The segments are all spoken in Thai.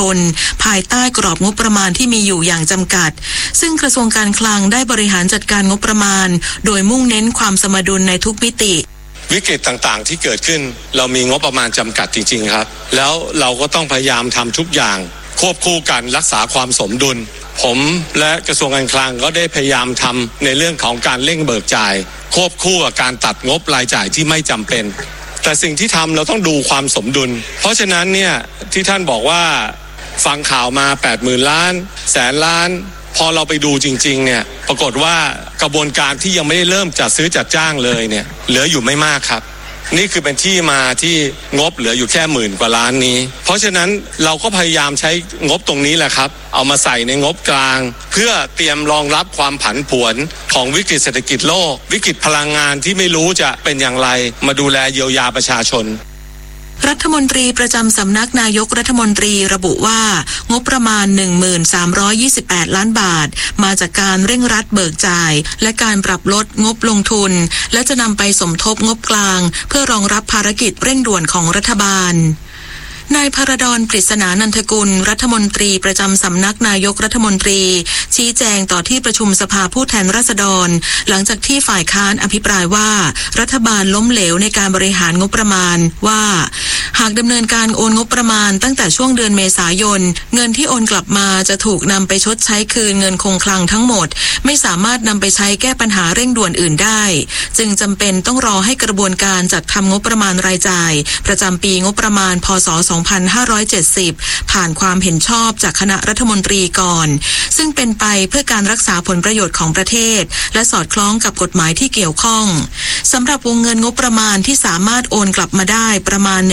ภายใต้กรอบงบประมาณที่มีอยู่อย่างจำกัดซึ่งกระทรวงการคลังได้บริหารจัดการงบประมาณโดยมุ่งเน้นความสมดุลในทุกมิติวิกฤตต่างๆที่เกิดขึ้นเรามีงบประมาณจำกัดจริงๆครับแล้วเราก็ต้องพยายามทำทุกอย่างควบคู่กันรักษาความสมดุลผมและกระทรวงการคลังก็ได้พยายามทำในเรื่องของการเร่งเบิกจ่ายควบคู่กับการตัดงบรายจ่ายที่ไม่จำเป็นแต่สิ่งที่ทำเราต้องดูความสมดุลเพราะฉะนั้นเนี่ยที่ท่านบอกว่าฟังข่าวมา 80,000 ล้านแสนล้านพอเราไปดูจริงๆเนี่ยปรากฏว่ากระบวนการที่ยังไม่ได้เริ่มจัดซื้อจัดจ้างเลยเนี่ยเหลืออยู่ไม่มากครับนี่คือเป็นที่มาที่งบเหลืออยู่แค่10,000 กว่าล้านนี้เพราะฉะนั้นเราก็พยายามใช้งบตรงนี้แหละครับเอามาใส่ในงบกลางเพื่อเตรียมรองรับความผันผวนของวิกฤตเศรษฐกิจโลกวิกฤตพลังงานที่ไม่รู้จะเป็นอย่างไรมาดูแลเยียวยาประชาชนรัฐมนตรีประจำสำนักนายกรัฐมนตรีระบุว่างบประมาณ 1328 ล้านบาทมาจากการเร่งรัดเบิกจ่ายและการปรับลดงบลงทุนและจะนำไปสมทบงบกลางเพื่อรองรับภารกิจเร่งด่วนของรัฐบาลนายภรดร ปริศนานันทกุลรัฐมนตรีประจำสำนักนายกรัฐมนตรีชี้แจงต่อที่ประชุมสภาผู้แทนราษฎรหลังจากที่ฝ่ายค้านอภิปรายว่ารัฐบาลล้มเหลวในการบริหารงบประมาณว่าหากดำเนินการโอนงบประมาณตั้งแต่ช่วงเดือนเมษายนเงินที่โอนกลับมาจะถูกนำไปชดใช้คืนเงินคงคลังทั้งหมดไม่สามารถนำไปใช้แก้ปัญหาเร่งด่วนอื่นได้จึงจำเป็นต้องรอให้กระบวนการจัดทำงบประมาณรายจ่ายประจำปีงบประมาณพ.ศ. 2570 ผ่านความเห็นชอบจากคณะรัฐมนตรีก่อนซึ่งเป็นไปเพื่อการรักษาผลประโยชน์ของประเทศและสอดคล้องกับกฎหมายที่เกี่ยวข้องสำหรับวงเงินงบประมาณที่สามารถโอนกลับมาได้ประมาณ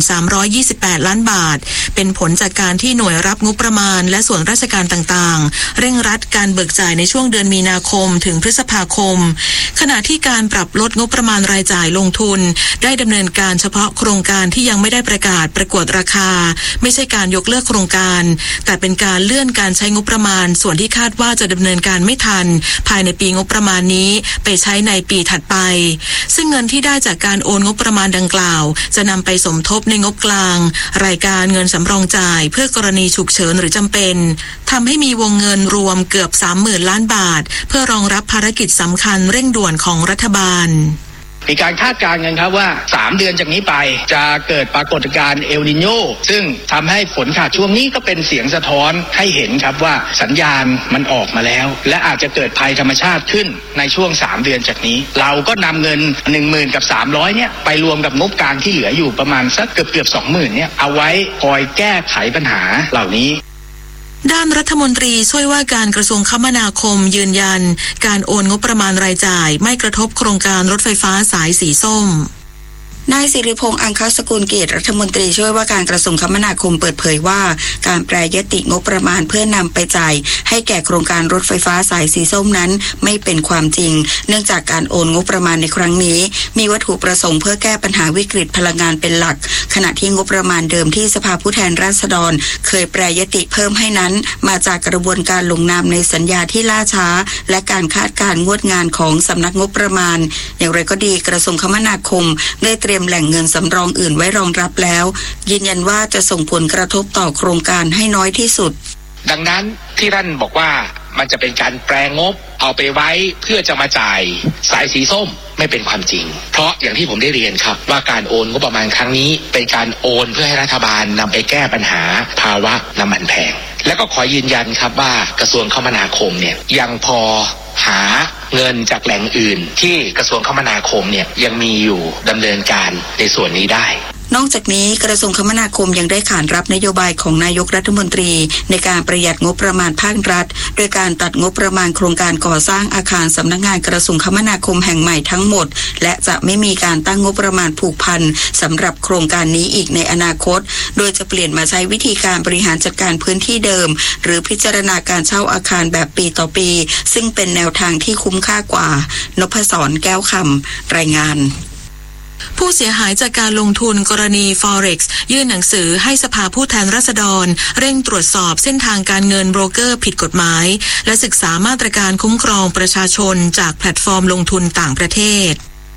1328 ล้านบาทเป็นผลจากการที่หน่วยรับงบประมาณและส่วนราชการต่างๆเร่งรัดการเบิกจ่ายในช่วงเดือนมีนาคมถึงพฤษภาคมขณะที่การปรับลดงบประมาณรายจ่ายลงทุนได้ดำเนินการเฉพาะโครงการที่ยังไม่ได้ประกาศประกวดราคาไม่ใช่การยกเลิกโครงการแต่เป็นการเลื่อนการใช้งบประมาณส่วนที่คาดว่าจะดำเนินการไม่ทันภายในปีงบประมาณนี้ไปใช้ในปีถัดไปซึ่งเงินที่ได้จากการโอนงบประมาณดังกล่าวจะนำไปสมทบในงบกลางรายการเงินสำรองจ่ายเพื่อกรณีฉุกเฉินหรือจำเป็นทำให้มีวงเงินรวมเกือบ 30,000 ล้านบาทเพื่อรองรับภารกิจสำคัญเร่งด่วนของรัฐบาลมีการคาดการณ์กันครับว่า3เดือนจากนี้ไปจะเกิดปรากฏการณ์เอลนิโญซึ่งทำให้ฝนขาดช่วงนี้ก็เป็นเสียงสะท้อนให้เห็นครับว่าสัญญาณมันออกมาแล้วและอาจจะเกิดภัยธรรมชาติขึ้นในช่วง3เดือนจากนี้เราก็นำเงิน 10,000 กับ 300เนี่ยไปรวมกับงบกลางที่เหลืออยู่ประมาณสักเกือบ 20,000 เนี่ยเอาไว้คอยแก้ไขปัญหาเหล่านี้ด้านรัฐมนตรีช่วยว่าการกระทรวงคมนาคมยืนยันการโอนงบประมาณรายจ่ายไม่กระทบโครงการรถไฟฟ้าสายสีส้มนายสิริพงษ์อังคสกุลเกียรติรัฐมนตรีช่วยว่าการกระทรวงคมนาคมเปิดเผยว่าการแปรยติงบประมาณเพื่อนำไปจ่ายให้แก่โครงการรถไฟฟ้าสายสีส้มนั้นไม่เป็นความจริงเนื่องจากการโอนงบประมาณในครั้งนี้มีวัตถุประสงค์เพื่อแก้ปัญหาวิกฤตพลังงานเป็นหลักขณะที่งบประมาณเดิมที่สภาผู้แทนราษฎรเคยแปรยติเพิ่มให้นั้นมาจากกระบวนการลงนามในสัญญาที่ล่าช้าและการคาดการณ์งวดงานของสำนักงบประมาณอย่างไรก็ดีกระทรวงคมนาคมได้เตรียมแหล่งเงินสำรองอื่นไว้รองรับแล้วยืนยันว่าจะส่งผลกระทบต่อโครงการให้น้อยที่สุดดังนั้นที่ท่านบอกว่ามันจะเป็นการแปลงบเอาไปไว้เพื่อจะมาจ่ายสายสีส้มไม่เป็นความจริงเพราะอย่างที่ผมได้เรียนครับว่าการโอนงบประมาณครั้งนี้เป็นการโอนเพื่อให้รัฐบาลนำไปแก้ปัญหาภาวะน้ำมันแพงและก็ขอยืนยันครับว่ากระทรวงคมนาคมเนี่ยยังพอหาเงินจากแหล่งอื่นที่กระทรวงคมนาคมเนี่ยยังมีอยู่ดำเนินการในส่วนนี้ได้นอกจากนี้กระทรวงคมนาคมยังได้ขานรับนโยบายของนายกรัฐมนตรีในการประหยัดงบประมาณภาครัฐโดยการตัดงบประมาณโครงการก่อสร้างอาคารสำนักงานกระทรวงคมนาคมแห่งใหม่ทั้งหมดและจะไม่มีการตั้งงบประมาณผูกพันสำหรับโครงการนี้อีกในอนาคตโดยจะเปลี่ยนมาใช้วิธีการบริหารจัดการพื้นที่เดิมหรือพิจารณาการเช่าอาคารแบบปีต่อปีซึ่งเป็นแนวทางที่คุ้มค่ากว่านพศรแก้วคำรายงานผู้เสียหายจากการลงทุนกรณี Forex ยื่นหนังสือให้สภาผู้แทนราษฎรเร่งตรวจสอบเส้นทางการเงินโบรกเกอร์ผิดกฎหมายและศึกษามาตรการคุ้มครองประชาชนจากแพลตฟอร์มลงทุนต่างประเทศ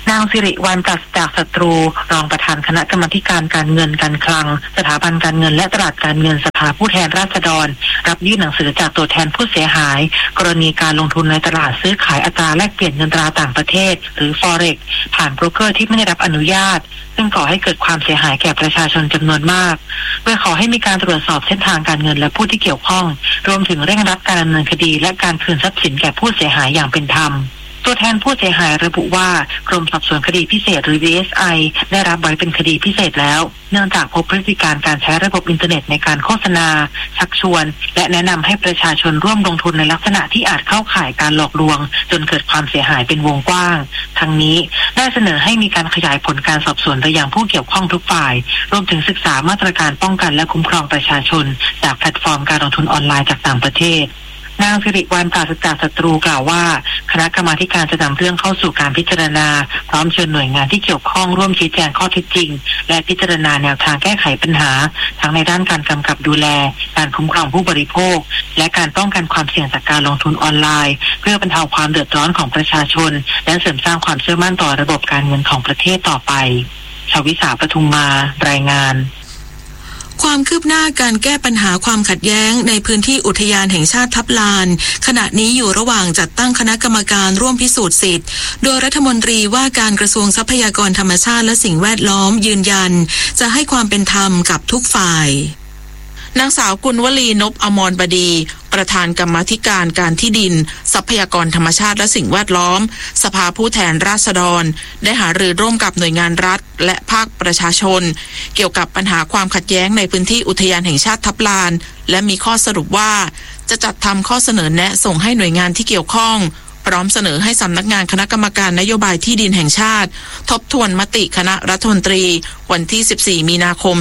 นางสิริวรรณ ปราศจากศัตรูรองประธานคณะกรรมาธิการการเงินการคลังสถาบันการเงินและตลาดการเงินสภาผู้แทนราษฎรรับยื่นหนังสือจากตัวแทนผู้เสียหายกรณีการลงทุนในตลาดซื้อขายอัตราแลกเปลี่ยนเงินตราต่างประเทศหรือ Forex ผ่านโบรกเกอร์ที่ไม่ได้รับอนุญาตซึ่งก่อให้เกิดความเสียหายแก่ประชาชนจำนวนมากโดยขอให้มีการตรวจสอบเส้นทางการเงินและผู้ที่เกี่ยวข้องรวมถึงเร่งรัดการดำเนินคดีและการคืนทรัพย์สินแก่ผู้เสียหายอย่างเป็นธรรมตัวแทนผู้เสียหายระบุว่ากรมสอบสวนคดีพิเศษหรือ DSI ได้รับไว้เป็นคดีพิเศษแล้วเนื่องจากพบพฤติการการใช้ระบบอินเทอร์เน็ตในการโฆษณาชักชวนและแนะนำให้ประชาชนร่วมลงทุนในลักษณะที่อาจเข้าข่ายการหลอกลวงจนเกิดความเสียหายเป็นวงกว้างทั้งนี้ได้เสนอให้มีการขยายผลการสอบสวนไปยังผู้เกี่ยวข้องทุกฝ่ายรวมถึงศึกษามาตรการป้องกันและคุ้มครองประชาชนจากแพลตฟอร์มการลงทุนออนไลน์จากต่างประเทศนางสิริวรรณ ปราศจากศัตรูกล่าวว่าคณะกรรมาธิการจะนำเรื่องเข้าสู่การพิจารณาพร้อมเชิญหน่วยงานที่เกี่ยวข้องร่วมชี้แจงข้อเท็จจริงและพิจารณาแนวทางแก้ไขปัญหาทั้งในด้านการกำกับดูแลการคุ้มครองผู้บริโภคและการป้องกันความเสี่ยงจากการลงทุนออนไลน์เพื่อบรรเทาความเดือดร้อนของประชาชนและเสริมสร้างความเชื่อมั่นต่อระบบการเงินของประเทศต่อไปชวิสา ปทุมมารายงานความคืบหน้าการแก้ปัญหาความขัดแย้งในพื้นที่อุทยานแห่งชาติทับลานขณะนี้อยู่ระหว่างจัดตั้งคณะกรรมการร่วมพิสูจน์สิทธิ์โดยรัฐมนตรีว่าการกระทรวงทรัพยากรธรรมชาติและสิ่งแวดล้อมยืนยันจะให้ความเป็นธรรมกับทุกฝ่ายนางสาวกุลวลี นพอมรบดีประธานกรรมาธิการการที่ดินทรัพยากรธรรมชาติและสิ่งแวดล้อมสภาผู้แทนราษฎรได้หารือร่วมกับหน่วยงานรัฐและภาคประชาชนเกี่ยวกับปัญหาความขัดแย้งในพื้นที่อุทยานแห่งชาติทับลานและมีข้อสรุปว่าจะจัดทำข้อเสนอแนะส่งให้หน่วยงานที่เกี่ยวข้องพร้อมเสนอให้สำนักงานคณะกรรมการนโยบายที่ดินแห่งชาติทบทวนมติคณะรัฐมนตรีวันที่ 14 มีนาคม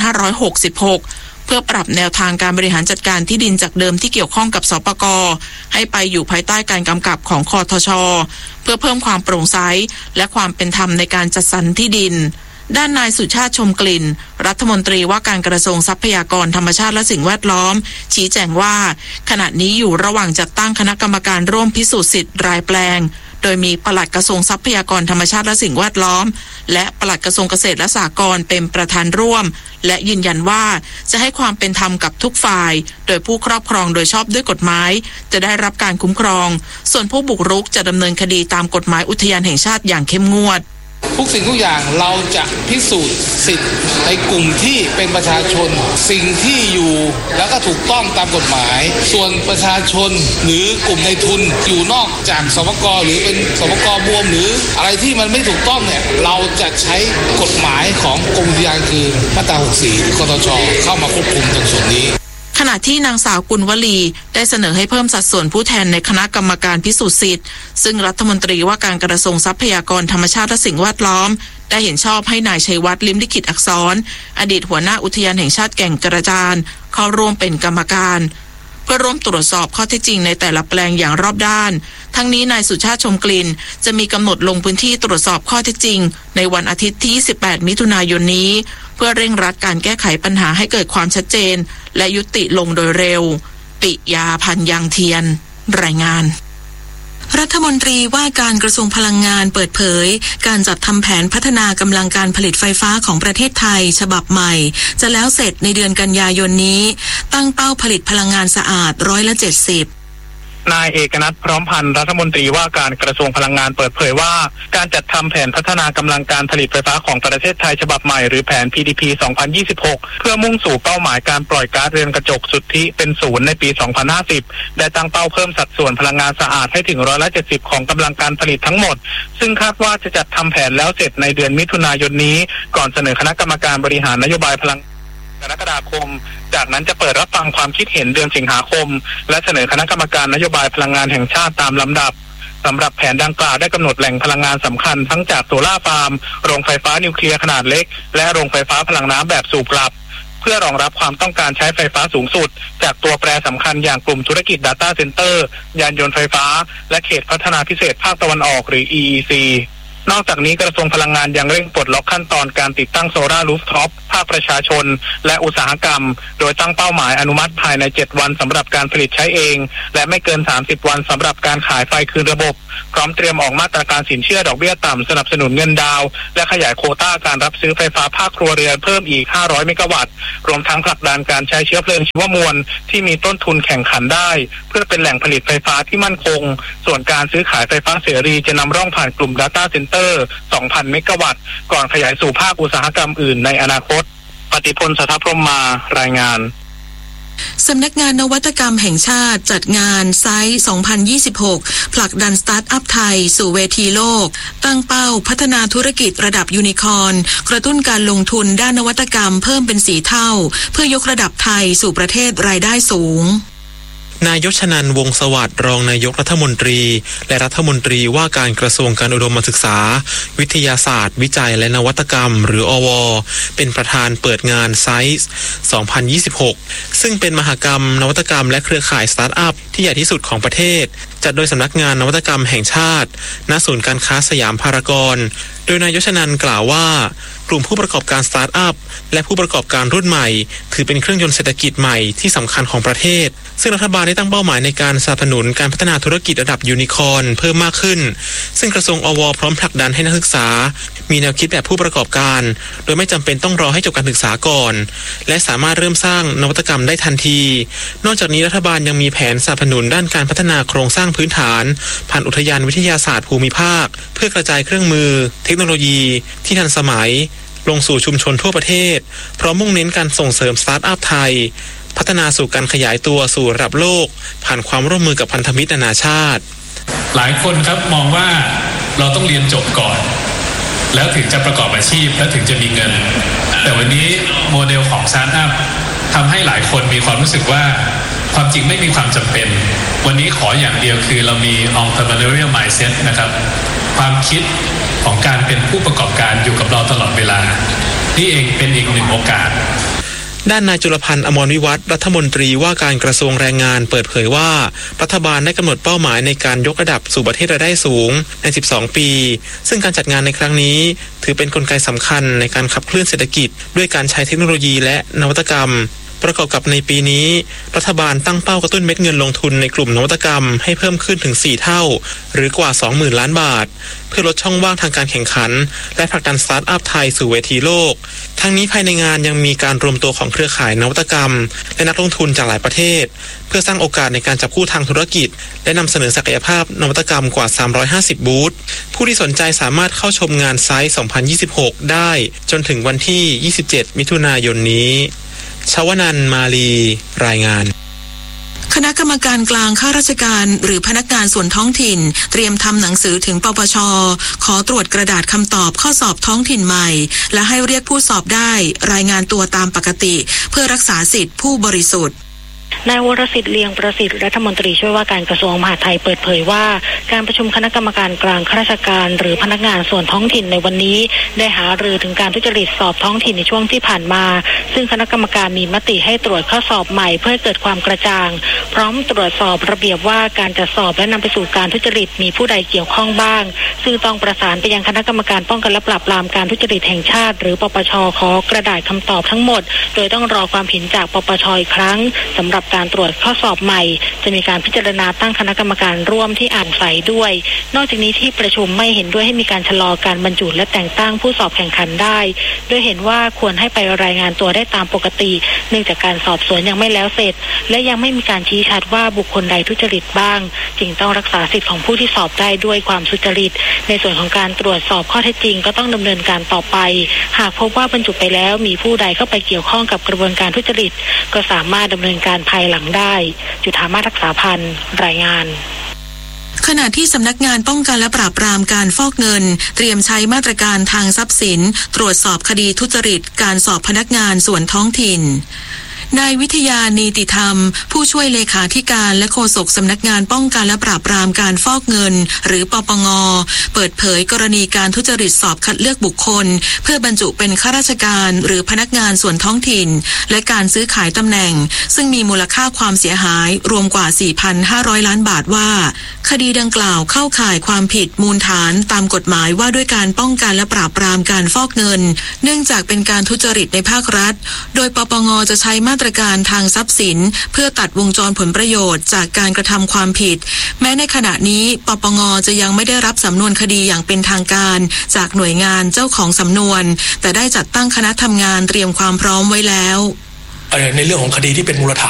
2566เพื่อปรับแนวทางการบริหารจัดการที่ดินจากเดิมที่เกี่ยวข้องกับสปก.ให้ไปอยู่ภายใต้การกำกับของคทช.เพื่อเพิ่มความโปร่งใสและความเป็นธรรมในการจัดสรรที่ดินด้านนายสุชาติชมกลิ่นรัฐมนตรีว่าการกระทรวงทรัพยากรธรรมชาติและสิ่งแวดล้อมชี้แจงว่าขณะนี้อยู่ระหว่างจัดตั้งคณะกรรมการร่วมพิสูจน์สิทธิ์รายแปลงโดยมีปลัดกระทรวงทรัพยากรธรรมชาติและสิ่งแวดล้อมและปลัดกระทรวงเกษตรและสหกรณ์เป็นประธานร่วมและยืนยันว่าจะให้ความเป็นธรรมกับทุกฝ่ายโดยผู้ครอบครองโดยชอบด้วยกฎหมายจะได้รับการคุ้มครองส่วนผู้บุกรุกจะดำเนินคดีตามกฎหมายอุทยานแห่งชาติอย่างเข้มงวดทุกสิ่งทุกอย่างเราจะพิสูจน์สิทธิ์ในกลุ่มที่เป็นประชาชนสิ่งที่อยู่แล้วก็ถูกต้องตามกฎหมายส่วนประชาชนหรือกลุ่มในทุนอยู่นอกจากสปก.หรือเป็นสปก.บวมหรืออะไรที่มันไม่ถูกต้องเนี่ยเราจะใช้กฎหมายของกรมอุทยานคือมาตรา 64 คทช.เข้ามาควบคุมตรงส่วนนี้ขณะที่นางสาวกุลวลีได้เสนอให้เพิ่มสัดส่วนผู้แทนในคณะกรรมการพิสูจน์สิทธิ์ซึ่งรัฐมนตรีว่าการกระทรวงทรัพยากรธรรมชาติและสิ่งแวดล้อมได้เห็นชอบให้นายชัยวัฒน์ ลิ้มลิขิตอักษรอดีตหัวหน้าอุทยานแห่งชาติแก่งกระจานเข้าร่วมเป็นกรรมการเพื่อร่วมตรวจสอบข้อเท็จจริงในแต่ละแปลงอย่างรอบด้านทั้งนี้นายสุชาติชมกลิ่นจะมีกำหนดลงพื้นที่ตรวจสอบข้อเท็จจริงในวันอาทิตย์ที่ 28 มิถุนายนนี้เพื่อเร่งรัดการแก้ไขปัญหาให้เกิดความชัดเจนและยุติลงโดยเร็วปิยาพันธ์ยังเทียนรายงานรัฐมนตรีว่าการกระทรวงพลังงานเปิดเผยการจัดทำแผนพัฒนากำลังการผลิตไฟฟ้าของประเทศไทยฉบับใหม่จะแล้วเสร็จในเดือนกันยายนนี้ตั้งเป้าผลิตพลังงานสะอาด70% นายเอกนัท พร้อมพันธ์รัฐมนตรีว่าการกระทรวงพลังงานเปิดเผยว่าการจัดทำแผนพัฒนากำลังการผลิตไฟฟ้าของประเทศไทยฉบับใหม่หรือแผน PDP 2026 เพื่อมุ่งสู่เป้าหมายการปล่อยก๊าซเรือนกระจกสุทธิเป็นศูนย์ในปี 2050 ได้ตั้งเป้าเพิ่มสัดส่วนพลังงานสะอาดให้ถึง70%ของกำลังการผลิตทั้งหมดซึ่งคาดว่าจะจัดทำแผนแล้วเสร็จในเดือนมิถุนายนนี้ก่อนเสนอคณะกรรมการบริหารนโยบายพลังกรกฎาคมจากนั้นจะเปิดรับฟังความคิดเห็นเดือนสิงหาคมและเสนอคณะกรรมการนโยบายพลังงานแห่งชาติตามลำดับสำหรับแผนดังกล่าวได้กำหนดแหล่งพลังงานสำคัญทั้งจากโซล่าร์ฟาร์มโรงไฟฟ้านิวเคลียร์ขนาดเล็กและโรงไฟฟ้าพลังน้ำแบบสูบกลับเพื่อรองรับความต้องการใช้ไฟฟ้าสูงสุดจากตัวแปรสำคัญอย่างกลุ่มธุรกิจ Data Center ยานยนต์ไฟฟ้าและเขตพัฒนาพิเศษภาคตะวันออกหรือ EEC นอกจากนี้กระทรวงพลังงานยังเร่งปลดล็อกขั้นตอนการติดตั้งโซลาร์รูฟท็อปภาคประชาชนและอุตสาหกรรมโดยตั้งเป้าหมายอนุมัติภายใน7วันสำหรับการผลิตใช้เองและไม่เกิน30วันสำหรับการขายไฟคืนระบบพร้อมเตรียมออกมาตรการสินเชื่อดอกเบี้ยต่ำสนับสนุนเงินดาวน์และขยายโควต้าการรับซื้อไฟฟ้าภาคครัวเรือนเพิ่มอีก500เมกะวัตต์รวมทั้งผลักดันการใช้เชื้อเพลิงชีวมวลที่มีต้นทุนแข่งขันได้เพื่อเป็นแหล่งผลิตไฟฟ้าที่มั่นคงส่วนการซื้อขายไฟฟ้าเสรีจะนำร่องผ่านกลุ่ม Data Center 2,000 เมกะวัตต์ก่อนขยายสู่ภาคอุตสาหกรรมอื่นในอนาคตปฏิพล สัทธพรหมารายงานสำนักงานนวัตกรรมแห่งชาติจัดงานไซต์ 2026 ผลักดันสตาร์ทอัพไทยสู่เวทีโลกตั้งเป้าพัฒนาธุรกิจระดับยูนิคอร์นกระตุ้นการลงทุนด้านนวัตกรรมเพิ่มเป็น4 เท่าเพื่อยกระดับไทยสู่ประเทศรายได้สูงนายชนันท์ วงศ์สวัสดิ์รองนายกรัฐมนตรีและรัฐมนตรีว่าการกระทรวงการอุดมศึกษาวิทยาศาสตร์วิจัยและนวัตกรรมหรืออว.เป็นประธานเปิดงานไซส์ 2026 ซึ่งเป็นมหกรรมนวัตกรรมและเครือข่ายสตาร์ทอัพที่ใหญ่ที่สุดของประเทศจัดโดยสำนักงานนวัตกรรมแห่งชาติณศูนย์การค้าสยามพารากอนโดยนายชนันท์กล่าวว่ากลุ่มผู้ประกอบการสตาร์ทอัพและผู้ประกอบการรุ่นใหม่ถือเป็นเครื่องยนต์เศรษฐกิจใหม่ที่สำคัญของประเทศซึ่งรัฐบาลได้ตั้งเป้าหมายในการสนับสนุนการพัฒนาธุรกิจระดับยูนิคอร์นเพิ่มมากขึ้นซึ่งกระทรวงอว.พร้อมผลักดันให้นักศึกษามีแนวคิดแบบผู้ประกอบการโดยไม่จำเป็นต้องรอให้จบการศึกษาก่อนและสามารถเริ่มสร้างนวัตกรรมได้ทันทีนอกจากนี้รัฐบาลยังมีแผนสนับสนุนด้านการพัฒนาโครงสร้างพื้นฐานผ่านอุทยานวิทยาศาสตร์ภูมิภาคเพื่อกระจายเครื่องมือเทคโนโลยีที่ทันสมัยลงสู่ชุมชนทั่วประเทศพร้อมมุ่งเน้นการส่งเสริมสตาร์ทอัพไทยพัฒนาสู่การขยายตัวสู่ระดับโลกผ่านความร่วมมือกับพันธมิตรนานาชาติหลายคนครับมองว่าเราต้องเรียนจบก่อนแล้วถึงจะประกอบอาชีพแล้วถึงจะมีเงินแต่วันนี้โมเดลของสตาร์ทอัพทำให้หลายคนมีความรู้สึกว่าความจริงไม่มีความจำเป็นวันนี้ขออย่างเดียวคือเรามี entrepreneurial mindset นะครับความคิดของการเป็นผู้ประกอบการอยู่กับเราตลอดเวลานี่เองเป็นอีกหนึ่งโอกาสด้านนายจุลพันธ์ อมรวิวัฒน์รัฐมนตรีว่าการกระทรวงแรงงานเปิดเผยว่ารัฐบาลได้กำหนดเป้าหมายในการยกระดับสู่ประเทศรายได้สูงใน12ปีซึ่งการจัดงานในครั้งนี้ถือเป็นกลไกสำคัญในการขับเคลื่อนเศรษฐกิจด้วยการใช้เทคโนโลยีและนวัตกรรมประกอบกับในปีนี้รัฐบาลตั้งเป้ากระตุ้นเม็ดเงินลงทุนในกลุ่มนวัตกรรมให้เพิ่มขึ้นถึง4เท่าหรือกว่า 20,000 ล้านบาทเพื่อลดช่องว่างทางการแข่งขันและผลักดันสตาร์ทอัพไทยสู่เวทีโลกทั้งนี้ภายในงานยังมีการรวมตัวของเครือข่ายนวัตกรรมและนักลงทุนจากหลายประเทศเพื่อสร้างโอกาสในการจับคู่ทางธุรกิจและนำเสนอศักยภาพนวัตกรรมกว่า350บูธผู้ที่สนใจสามารถเข้าชมงานไซต์ 2026 ได้จนถึงวันที่27มิถุนายนนี้ชวนันท์ มาลีรายงานคณะกรรมการกลางข้าราชการหรือพนักงานส่วนท้องถิ่นเตรียมทำหนังสือถึงปปช.ขอตรวจกระดาษคำตอบข้อสอบท้องถิ่นใหม่และให้เรียกผู้สอบได้รายงานตัวตามปกติเพื่อรักษาสิทธิผู้บริสุทธิ์นายวรสิทธิ์เลียงประสิทธิ์รัฐมนตรีช่วยว่าการกระทรวงมหาดไทยเปิดเผยว่าการประชุมคณะกรรมการกลางข้าราชการหรือพนักงานส่วนท้องถิ่นในวันนี้ได้หารือถึงการทุจริตสอบท้องถิ่นในช่วงที่ผ่านมาซึ่งคณะกรรมการมีมติให้ตรวจข้อสอบใหม่เพื่อให้เกิดความกระจ่างพร้อมตรวจสอบระเบียบว่าการจัดสอบและนำไปสู่การทุจริตมีผู้ใดเกี่ยวข้องบ้างซึ่งต้องประสานไปยังคณะกรรมการป้องกันและปราบปรามการทุจริตแห่งชาติหรือปปช.ขอกระดาษคำตอบทั้งหมดโดยต้องรอความเห็นจากปปช.อีกครั้งสำหรับการตรวจข้อสอบใหม่จะมีการพิจารณาตั้งคณะกรรมการร่วมที่อ่านใส่ด้วยนอกจากนี้ที่ประชุมไม่เห็นด้วยให้มีการชะลอการบรรจุและแต่งตั้งผู้สอบแข่งขันได้โดยเห็นว่าควรให้ไปรายงานตัวได้ตามปกติเนื่องจากการสอบสวนยังไม่แล้วเสร็จและยังไม่มีการชี้ชัดว่าบุคคลใดทุจริตบ้างจึงต้องรักษาสิทธิของผู้ที่สอบได้ด้วยความสุจริตในส่วนของการตรวจสอบข้อเท็จจริงก็ต้องดำเนินการต่อไปหากพบว่าบรรจุไปแล้วมีผู้ใดเข้าไปเกี่ยวข้องกับกระบวนการทุจริตก็สามารถดำเนินการภายหลังได้จุฑามาศ รักษาพันธ์รายงานขณะที่สำนักงานป้องกันและปราบปรามการฟอกเงินเตรียมใช้มาตรการทางทรัพย์สินตรวจสอบคดีทุจริตการสอบพนักงานส่วนท้องถิ่นนายวิทยานีติธรรมผู้ช่วยเลขาธิการและโฆษกสำนักงานป้องกันและปราบปรามการฟอกเงินหรือปปง.เปิดเผยกรณีการทุจริตสอบคัดเลือกบุคคลเพื่อบรรจุเป็นข้าราชการหรือพนักงานส่วนท้องถิ่นและการซื้อขายตำแหน่งซึ่งมีมูลค่าความเสียหายรวมกว่า 4,500 ล้านบาทว่าคดีดังกล่าวเข้าข่ายความผิดมูลฐานตามกฎหมายว่าด้วยการป้องกันและปราบปรามการฟอกเงินเนื่องจากเป็นการทุจริตในภาครัฐโดยปปง.จะใช้มาตรการทางทรัพย์สินเพื่อตัดวงจรผลประโยชน์จากการกระทำความผิดแม้ในขณะนี้ปปง.จะยังไม่ได้รับสำนวนคดีอย่างเป็นทางการจากหน่วยงานเจ้าของสำนวนแต่ได้จัดตั้งคณะทำงานเตรียมความพร้อมไว้แล้วในเรื่องของคดีที่เป็นมูลฐาน